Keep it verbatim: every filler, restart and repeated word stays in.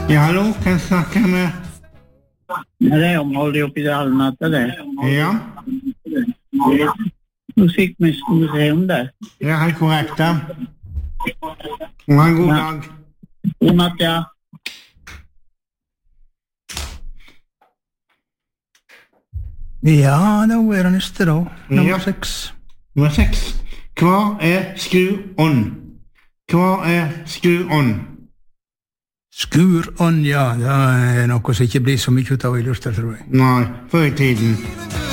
Ja, hallo, kan jeg snakke med? Det er omholdet oppi det halvnatta, det. Ja. Musikkmuseum der. Ja, helt korrekt, da. Ha en god dag. God natt, ja. Ja, da er det neste da. Nummer Ja. seks. Nummer seks. Hva er skru-on? Hva er skru-on? Skur on, ja. Det er noe som ikke blir så mye ut av i lufta, tror jeg. Nei, før i tiden.